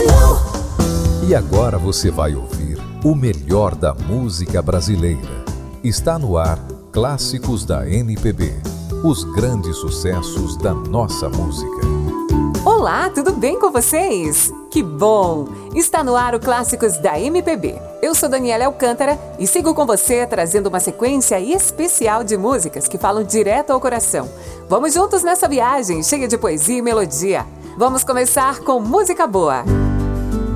E agora você vai ouvir o melhor da música brasileira. Está no ar Clássicos da MPB. Os grandes sucessos da nossa música. Olá, tudo bem com vocês? Que bom! Está no ar o Clássicos da MPB. Eu sou Daniela Alcântara e sigo com você trazendo uma sequência especial de músicas que falam direto ao coração. Vamos juntos nessa viagem cheia de poesia e melodia. Vamos começar com música boa.